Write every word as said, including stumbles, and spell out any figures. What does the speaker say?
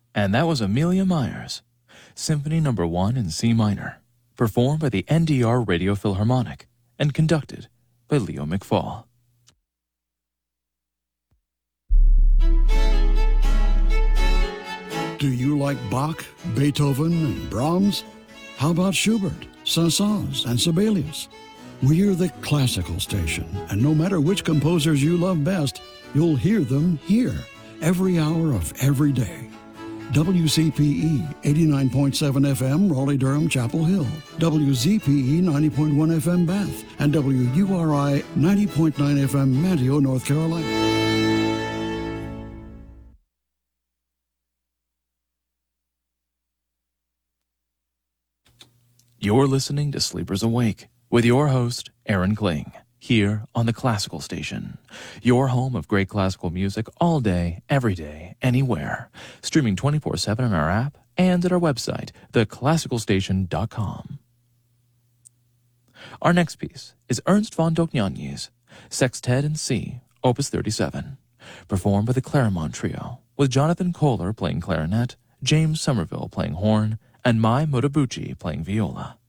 And that was Amelia Myers, Symphony Number One in C minor, performed by the N D R Radio Philharmonic and conducted by Leo McFall. Do you like Bach, Beethoven, and Brahms? How about Schubert, Saint-Saëns, and Sibelius? We're the classical station, and no matter which composers you love best, you'll hear them here, every hour of every day. W C P E eighty-nine point seven F M, Raleigh-Durham, Chapel Hill. W Z P E ninety point one F M, Bath. And W U R I ninety point nine F M, Manteo, North Carolina. You're listening to Sleepers Awake with your host, Aaron Kling, here on the Classical Station, your home of great classical music all day, every day, anywhere, streaming twenty-four seven on our app and at our website, the classical station dot com. Our next piece is Ernst von Dohnanyi's Sextet in C, Opus thirty-seven, performed by the Claremont Trio, with Jonathan Kohler playing clarinet, James Somerville playing horn, and Mai Motobuchi playing viola.